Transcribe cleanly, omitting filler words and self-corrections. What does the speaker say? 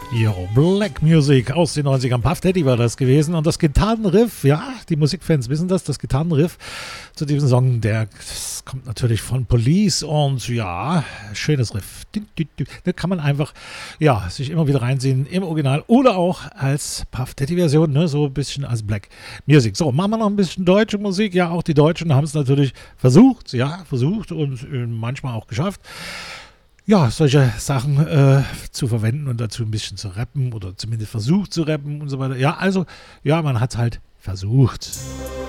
Jo, Black Music aus den 90ern. Puff Daddy war das gewesen. Und das Gitarrenriff, ja, die Musikfans wissen das Gitarrenriff zu diesem Song, das kommt natürlich von Police und ja, schönes Riff. Da kann man einfach, ja, sich immer wieder reinziehen im Original oder auch als Puff Daddy Version, ne, so ein bisschen als Black Music. So, machen wir noch ein bisschen deutsche Musik. Ja, auch die Deutschen haben es natürlich versucht und manchmal auch geschafft. Ja, solche Sachen zu verwenden und dazu ein bisschen zu rappen oder zumindest versucht zu rappen und so weiter. Ja, also, ja, man hat es halt versucht.